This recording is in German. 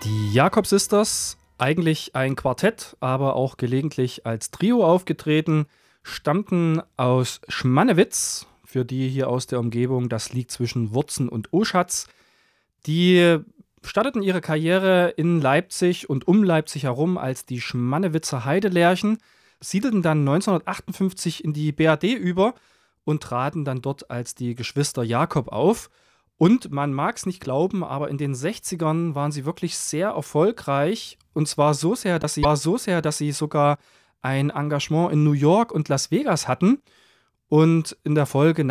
Die Jakob Sisters, eigentlich ein Quartett, aber auch gelegentlich als Trio aufgetreten, stammten aus Schmannewitz, für die hier aus der Umgebung, das liegt zwischen Wurzen und Oschatz. Die starteten ihre Karriere in Leipzig und um Leipzig herum als die Schmannewitzer Heidelerchen, siedelten dann 1958 in die BRD über und traten dann dort als die Geschwister Jakob auf. Und man mag es nicht glauben, aber in den 60ern waren sie wirklich sehr erfolgreich. Und zwar so sehr, dass sie sogar ein Engagement in New York und Las Vegas hatten. Und in der Folge